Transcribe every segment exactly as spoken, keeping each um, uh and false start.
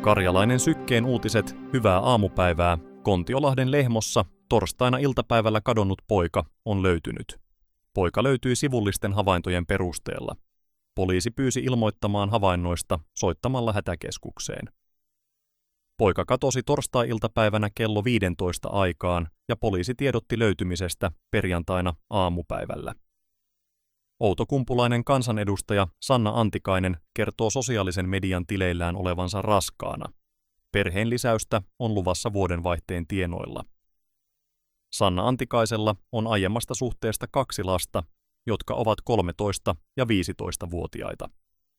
Karjalainen Sykkeen uutiset, hyvää aamupäivää. Kontiolahden Lehmossa torstaina iltapäivällä kadonnut poika on löytynyt. Poika löytyi sivullisten havaintojen perusteella. Poliisi pyysi ilmoittamaan havainnoista soittamalla hätäkeskukseen. Poika katosi torstai-iltapäivänä kello viisitoista aikaan ja poliisi tiedotti löytymisestä perjantaina aamupäivällä. Outokumpulainen kansanedustaja Sanna Antikainen kertoo sosiaalisen median tileillään olevansa raskaana. Perheen lisäystä on luvassa vuodenvaihteen tienoilla. Sanna Antikaisella on aiemmasta suhteesta kaksi lasta, jotka ovat kolmetoista- ja viisitoistavuotiaita.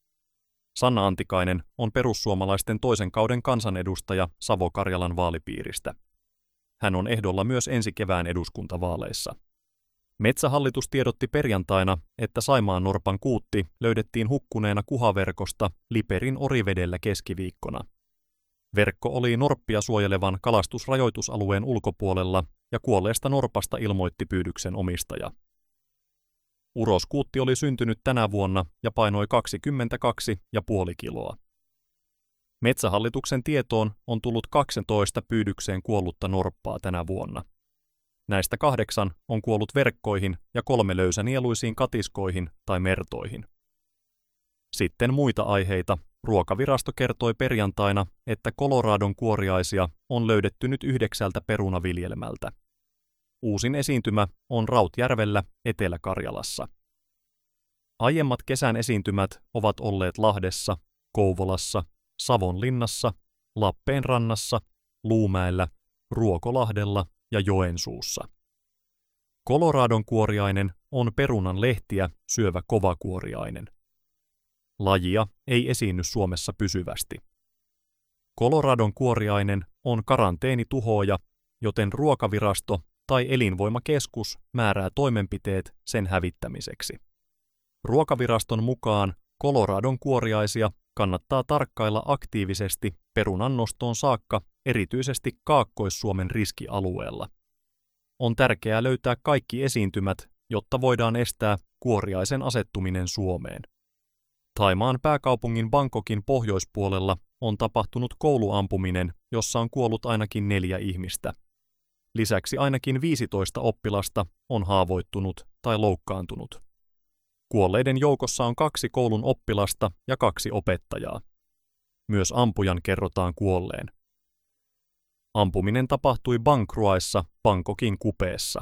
Sanna Antikainen on perussuomalaisten toisen kauden kansanedustaja Savo-Karjalan vaalipiiristä. Hän on ehdolla myös ensi kevään eduskuntavaaleissa. Metsähallitus tiedotti perjantaina, että saimaannorpan kuutti löydettiin hukkuneena kuhaverkosta Liperin Orivedellä keskiviikkona. Verkko oli norppia suojelevan kalastusrajoitusalueen ulkopuolella ja kuolleesta norpasta ilmoitti pyydyksen omistaja. Uroskuutti oli syntynyt tänä vuonna ja painoi kaksikymmentäkaksi pilkku viisi kiloa. Metsähallituksen tietoon on tullut kaksitoista pyydykseen kuollutta norppaa tänä vuonna. Näistä kahdeksan on kuollut verkkoihin ja kolme löysänieluisiin katiskoihin tai mertoihin. Sitten muita aiheita. Ruokavirasto kertoi perjantaina, että Coloradon kuoriaisia on löydetty nyt yhdeksältä perunaviljelmältä. Uusin esiintymä on Rautjärvellä Etelä-Karjalassa. Aiemmat kesän esiintymät ovat olleet Lahdessa, Kouvolassa, Savonlinnassa, Lappeenrannassa, Luumäellä, Ruokolahdella ja Joensuussa. Coloradon kuoriainen on perunan lehtiä syövä kovakuoriainen. Lajia ei esiinny Suomessa pysyvästi. Coloradon kuoriainen on karanteenituhooja, joten Ruokavirasto tai Elinvoimakeskus määrää toimenpiteet sen hävittämiseksi. Ruokaviraston mukaan Coloradon kuoriaisia kannattaa tarkkailla aktiivisesti perunan nostoon saakka, erityisesti Kaakkois-Suomen riskialueella. On tärkeää löytää kaikki esiintymät, jotta voidaan estää kuoriaisen asettuminen Suomeen. Thaimaan pääkaupungin Bangkokin pohjoispuolella on tapahtunut kouluampuminen, jossa on kuollut ainakin neljä ihmistä. Lisäksi ainakin viisitoista oppilasta on haavoittunut tai loukkaantunut. Kuolleiden joukossa on kaksi koulun oppilasta ja kaksi opettajaa. Myös ampujan kerrotaan kuolleen. Ampuminen tapahtui Bang Kruaissa Bangkokin kupeessa.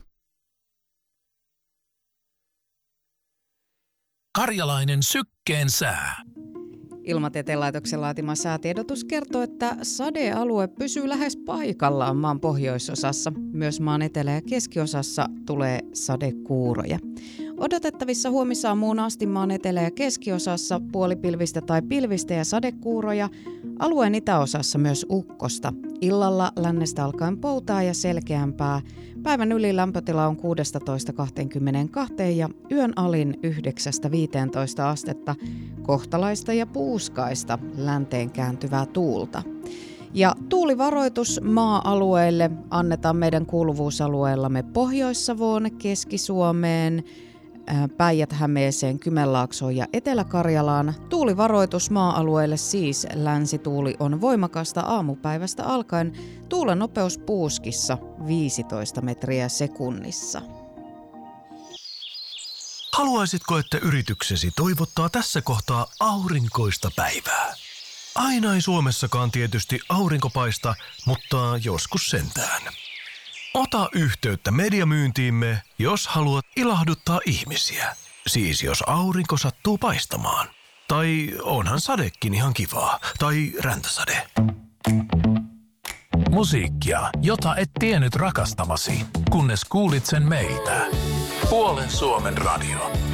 Karjalainen Sykkeen sää. Ilmatieteen laitoksen laatima säätiedotus kertoo, että sadealue pysyy lähes paikallaan maan pohjoisosassa. Myös maan etelä- ja keskiosassa tulee sadekuuroja. Odotettavissa huomisaamuun asti maan etelä- ja keskiosassa puolipilvistä tai pilvistä ja sadekuuroja. Alueen itäosassa myös ukkosta. Illalla lännestä alkaen poutaa ja selkeämpää. Päivän yli lämpötila on kuusitoista kaksikymmentäkaksi ja yön alin yhdeksästä viiteentoista astetta. Kohtalaista ja puuskaista länteen kääntyvää tuulta. Ja tuulivaroitus maa-alueille annetaan meidän kuuluvuusalueellamme Pohjois-Savoon, Keski-Suomeen, Päijät-Hämeeseen, Kymenlaaksoon ja Etelä-Karjalaan. Tuulivaroitus maa-alueelle siis. Länsituuli on voimakasta aamupäivästä alkaen. Tuulen nopeus puuskissa viisitoista metriä sekunnissa. Haluaisitko, että yrityksesi toivottaa tässä kohtaa aurinkoista päivää? Aina ei Suomessakaan tietysti aurinko paista, mutta joskus sentään. Ota yhteyttä mediamyyntiimme, jos haluat ilahduttaa ihmisiä. Siis jos aurinko sattuu paistamaan. Tai onhan sadekin ihan kivaa. Tai räntäsade. Musiikkia, jota et tiennyt rakastavasi, kunnes kuulit sen meiltä. Puolen Suomen radio.